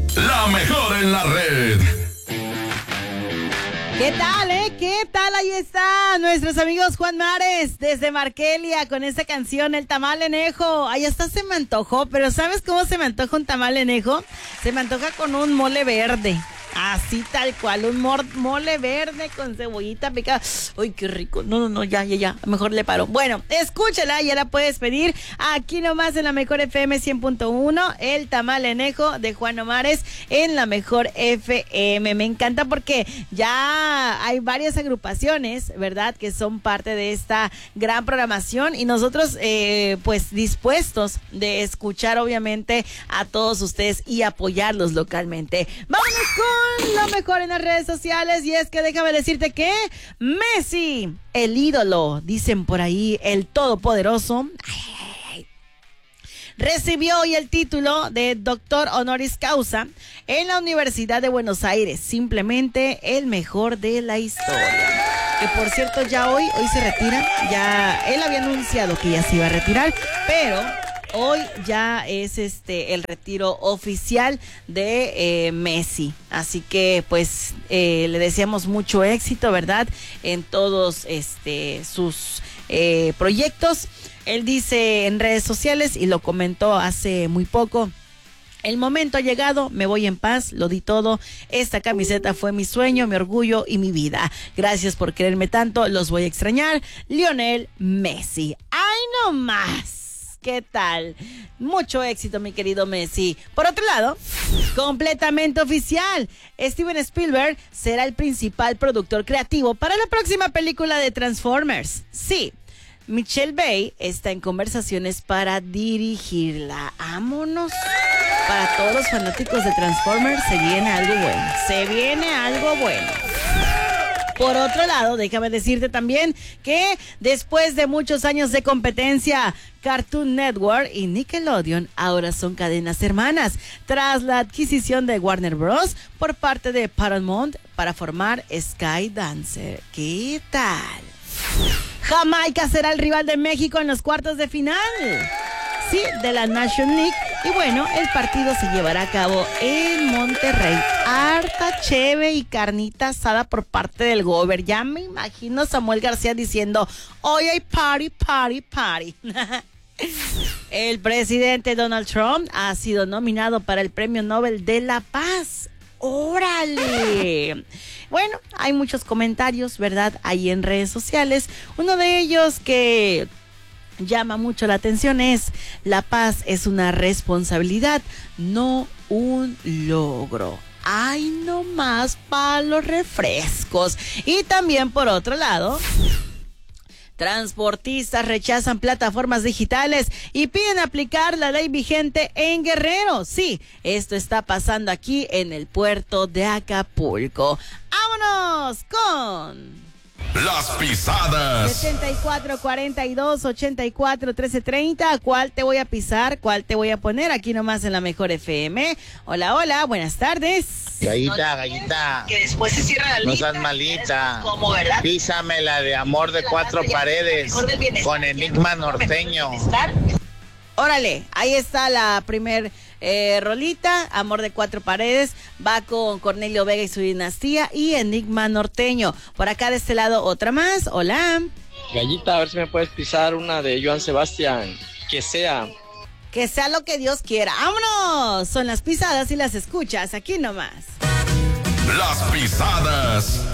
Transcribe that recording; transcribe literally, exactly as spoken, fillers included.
La mejor en la red. ¿Qué tal, eh? ¿Qué tal? Ahí está nuestros amigos Juan Mares desde Markelia con esta canción, El Tamal Enejo. Ahí hasta se me antojó, pero ¿sabes cómo se me antoja un tamal enejo? Se me antoja con un mole verde. Así tal cual, un mole verde con cebollita picada. Uy, qué rico. No, no, no, ya, ya, ya. Mejor le paro. Bueno, escúchala, ya la puedes pedir aquí nomás en la Mejor F M cien punto uno. El tamal enejo de Juan Omares en la Mejor F M. Me encanta porque ya hay varias agrupaciones, ¿verdad? Que son parte de esta gran programación y nosotros, eh, pues, dispuestos de escuchar, obviamente, a todos ustedes y apoyarlos localmente. Vámonos con lo mejor en las redes sociales y es que déjame decirte que Messi, el ídolo, dicen por ahí, el todopoderoso, ay, ay, ay, recibió hoy el título de doctor honoris causa en la Universidad de Buenos Aires, simplemente el mejor de la historia. Que por cierto ya hoy, hoy se retira, ya él había anunciado que ya se iba a retirar, pero hoy ya es este el retiro oficial de eh, Messi, así que pues eh, le deseamos mucho éxito, ¿verdad? En todos este sus eh, proyectos. Él dice en redes sociales y lo comentó hace muy poco: el momento ha llegado, me voy en paz, lo di todo, esta camiseta fue mi sueño, mi orgullo y mi vida. Gracias por quererme tanto, los voy a extrañar. Lionel Messi. ¡Ay, no más! ¿Qué tal? Mucho éxito, mi querido Messi. Por otro lado, completamente oficial, Steven Spielberg será el principal productor creativo para la próxima película de Transformers. Sí, Michelle Bay está en conversaciones para dirigirla. ¡Vámonos! Para todos los fanáticos de Transformers se viene algo bueno. Se viene algo bueno. Por otro lado, déjame decirte también que después de muchos años de competencia, Cartoon Network y Nickelodeon ahora son cadenas hermanas, tras la adquisición de Warner Bros. Por parte de Paramount para formar Skydance. ¿Qué tal? Jamaica será el rival de México en los cuartos de final. Sí, de la National League. Y bueno, el partido se llevará a cabo en Monterrey. Harta cheve y carnita asada por parte del gober. Ya me imagino a Samuel García diciendo: hoy hay party, party, party. El presidente Donald Trump ha sido nominado para el Premio Nobel de la Paz. ¡Órale! Bueno, hay muchos comentarios, ¿verdad? Ahí en redes sociales. Uno de ellos que llama mucho la atención es: la paz es una responsabilidad, no un logro. Ay, no más para los refrescos. Y también por otro lado, transportistas rechazan plataformas digitales y piden aplicar la ley vigente en Guerrero. Sí, esto está pasando aquí en el puerto de Acapulco. ¡Vámonos con Las Pisadas! setenta y cuatro cuarenta y dos ochenta y cuatro trece treinta. ¿Cuál te voy a pisar? ¿Cuál te voy a poner? Aquí nomás en la Mejor F M. Hola, hola, buenas tardes. Gallita, gallita. Que después se cierra la No lista. seas malita. ¿Cómo, verdad? Písame la de Amor de Cuatro Paredes con Enigma Norteño. Órale, ahí está la primer eh, rolita, Amor de Cuatro Paredes, va con Cornelio Vega y su dinastía y Enigma Norteño. Por acá de este lado otra más, hola. Gallita, a ver si me puedes pisar una de Joan Sebastián, que sea. Que sea lo que Dios quiera. ¡Vámonos! Son las pisadas y las escuchas aquí nomás. Las Pisadas.